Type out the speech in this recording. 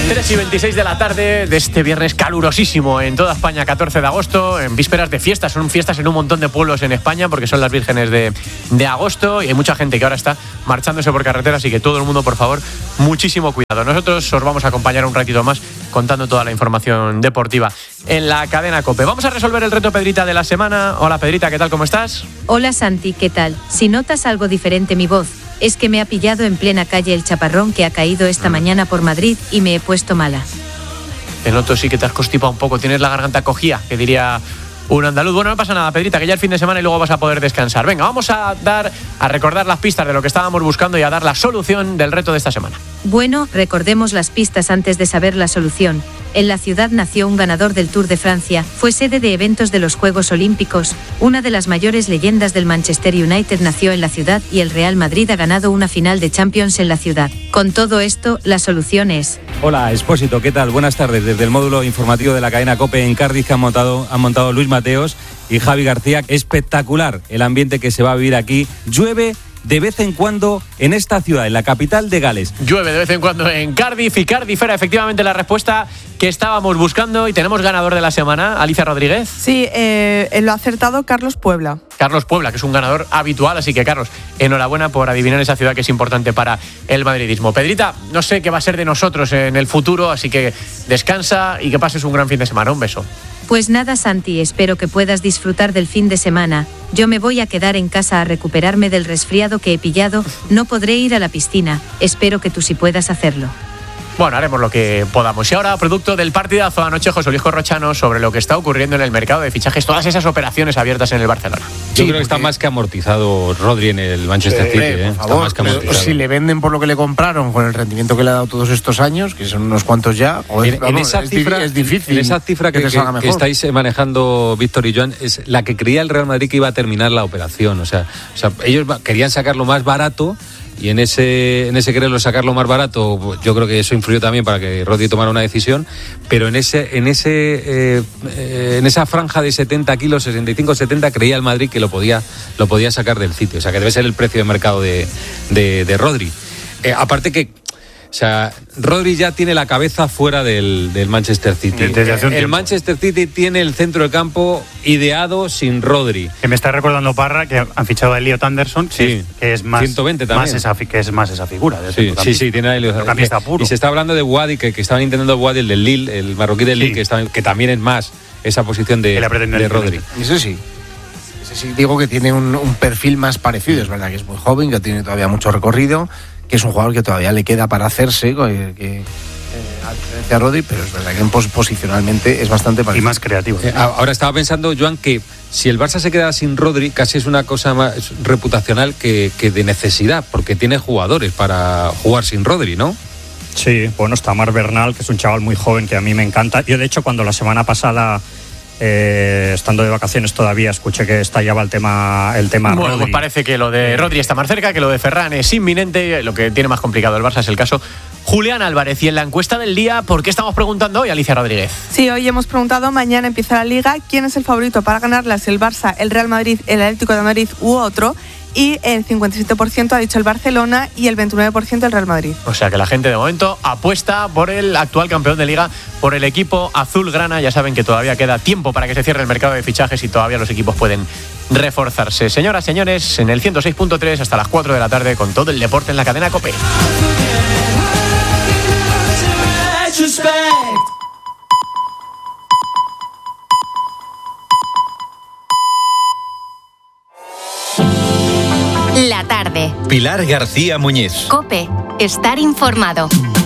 3:26 de la tarde de este viernes calurosísimo en toda España, 14 de agosto, en vísperas de fiestas. Son fiestas en un montón de pueblos en España porque son las vírgenes de agosto y hay mucha gente que ahora está marchándose por carretera, así que todo el mundo, por favor, muchísimo cuidado. Nosotros os vamos a acompañar un ratito más contando toda la información deportiva en la cadena COPE. Vamos a resolver el reto Pedrita de la semana. Hola Pedrita, ¿qué tal? ¿Cómo estás? Hola Santi, ¿qué tal? Si notas algo diferente mi voz, es que me ha pillado en plena calle el chaparrón que ha caído esta mañana por Madrid y me he puesto mala. Te noto sí que te has constipado un poco, tienes la garganta cogida, que diría un andaluz. Bueno, no pasa nada, Pedrita, que ya el fin de semana y luego vas a poder descansar. Venga, vamos a recordar las pistas de lo que estábamos buscando y a dar la solución del reto de esta semana. Bueno, recordemos las pistas antes de saber la solución. En la ciudad nació un ganador del Tour de Francia, fue sede de eventos de los Juegos Olímpicos, una de las mayores leyendas del Manchester United nació en la ciudad y el Real Madrid ha ganado una final de Champions en la ciudad. Con todo esto, la solución es... Hola, Expósito, ¿qué tal? Buenas tardes. Desde el módulo informativo de la cadena COPE en Cardiff que han montado Luis Mateos y Javi García. Espectacular el ambiente que se va a vivir aquí. Llueve de vez en cuando en esta ciudad, en la capital de Gales. Llueve de vez en cuando en Cardiff y Cardiff era efectivamente la respuesta que estábamos buscando y tenemos ganador de la semana, Alicia Rodríguez. Sí, lo ha acertado Carlos Puebla. Carlos Puebla, que es un ganador habitual, así que Carlos, enhorabuena por adivinar esa ciudad que es importante para el madridismo. Pedrita, no sé qué va a ser de nosotros en el futuro, así que descansa y que pases un gran fin de semana. Un beso. Pues nada, Santi, espero que puedas disfrutar del fin de semana. Yo me voy a quedar en casa a recuperarme del resfriado que he pillado. No podré ir a la piscina. Espero que tú sí puedas hacerlo. Bueno, haremos lo que podamos. Y ahora, producto del partidazo anoche, José Luis Corrochano, sobre lo que está ocurriendo en el mercado de fichajes, todas esas operaciones abiertas en el Barcelona. Yo creo que está más que amortizado Rodri en el Manchester City. Por favor, está más que amortizado. Si le venden por lo que le compraron, con el rendimiento que le ha dado todos estos años, que son unos cuantos ya, en esa cifra, es difícil. En esa cifra que estáis manejando Víctor y Joan, es la que creía el Real Madrid que iba a terminar la operación. O sea, ellos querían sacarlo más barato. Y en ese quererlo sacarlo más barato, yo creo que eso influyó también para que Rodri tomara una decisión, pero en esa franja de 70 kilos, 65, 70, creía el Madrid que lo podía sacar del sitio. O sea, que debe ser el precio de mercado de Rodri. Aparte que, o sea, Rodri ya tiene la cabeza fuera del Manchester City. El Manchester City tiene el centro del campo ideado sin Rodri. Que me está recordando Parra que han fichado a Elliot Anderson, sí, que es más 120 también. Que es más esa figura. Sí, tiene a Elliot Anderson. Y se está hablando de Wadi, que estaban intentando Wadi, el del Lille, el marroquí del Lille, que también es más esa posición de Rodri. Eso sí. Digo que tiene un perfil más parecido. Es verdad que es muy joven, que tiene todavía mucho recorrido, que es un jugador que todavía le queda para hacerse, a diferencia de Rodri, pero es verdad que posicionalmente es bastante parecido. Y más creativo. Ahora estaba pensando, Joan, que si el Barça se queda sin Rodri, casi es una cosa más reputacional que de necesidad, porque tiene jugadores para jugar sin Rodri, ¿no? Sí, bueno, está Marc Bernal, que es un chaval muy joven que a mí me encanta. Yo, de hecho, cuando la semana pasada... estando de vacaciones todavía escuché que estallaba el tema bueno, Rodri. Pues parece que lo de Rodri está más cerca, que lo de Ferran es inminente. Lo que tiene más complicado el Barça es el caso Julián Álvarez. Y en la encuesta del día, ¿por qué estamos preguntando hoy, Alicia Rodríguez? Sí, hoy hemos preguntado, mañana empieza la Liga, ¿quién es el favorito para ganarla? Si el Barça, el Real Madrid, el Atlético de Madrid u otro. Y el 57% ha dicho el Barcelona y el 29% el Real Madrid. O sea que la gente de momento apuesta por el actual campeón de Liga, por el equipo azulgrana. Ya saben que todavía queda tiempo para que se cierre el mercado de fichajes y todavía los equipos pueden reforzarse. Señoras, señores, en el 106.3 hasta las 4 de la tarde con todo el deporte en la cadena COPE. La tarde. Pilar García Muñiz. COPE. Estar informado.